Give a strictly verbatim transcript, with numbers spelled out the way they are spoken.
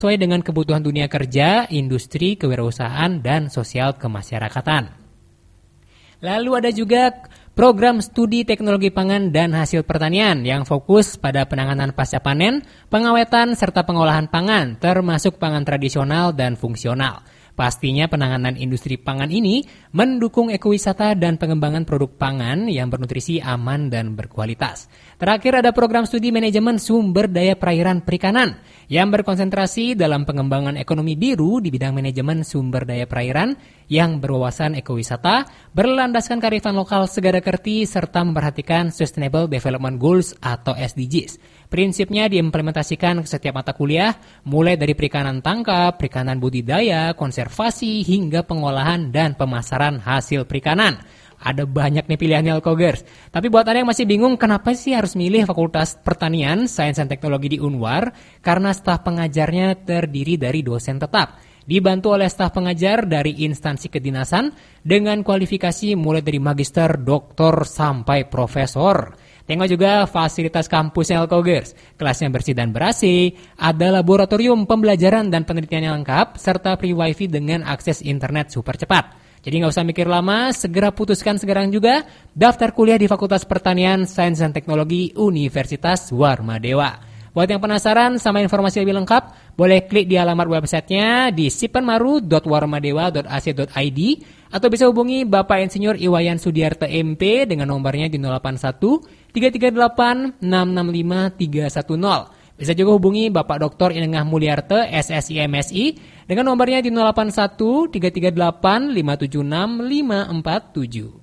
sesuai dengan kebutuhan dunia kerja, industri, kewirausahaan, dan sosial kemasyarakatan. Lalu ada juga program studi teknologi pangan dan hasil pertanian yang fokus pada penanganan pasca panen, pengawetan, serta pengolahan pangan, termasuk pangan tradisional dan fungsional. Pastinya penanganan industri pangan ini mendukung ekowisata dan pengembangan produk pangan yang bernutrisi, aman, dan berkualitas. Terakhir ada program studi manajemen sumber daya perairan perikanan yang berkonsentrasi dalam pengembangan ekonomi biru di bidang manajemen sumber daya perairan yang berwawasan ekowisata, berlandaskan kearifan lokal segala kerti, serta memperhatikan Sustainable Development Goals atau S D Gs. Prinsipnya diimplementasikan ke setiap mata kuliah, mulai dari perikanan tangkap, perikanan budidaya, konservasi, hingga pengolahan dan pemasaran hasil perikanan. Ada banyak nih pilihannya Alkogers. Tapi buat Anda yang masih bingung kenapa sih harus milih Fakultas Pertanian, Sains dan Teknologi di Unwar? Karena staf pengajarnya terdiri dari dosen tetap, dibantu oleh staf pengajar dari instansi kedinasan dengan kualifikasi mulai dari magister, doktor, sampai profesor. Tengok juga fasilitas kampusnya Alkogers. Kelasnya bersih dan ber-A C, ada laboratorium pembelajaran dan penelitian yang lengkap, serta free wifi dengan akses internet super cepat. Jadi nggak usah mikir lama, segera putuskan sekarang juga daftar kuliah di Fakultas Pertanian, Sains dan Teknologi Universitas Warmadewa. Buat yang penasaran sama informasi lebih lengkap, boleh klik di alamat websitenya di sipanmaru dot warmadewa dot a c dot i d atau bisa hubungi Bapak Insinyur Iwayan Sudiarto M P dengan nomornya di nol delapan satu tiga tiga delapan enam enam lima tiga satu nol. Bisa juga hubungi Bapak Doktor Inengah Mulyarte S S I M S I dengan nomornya di nol delapan satu tiga tiga delapan lima tujuh enam lima empat tujuh.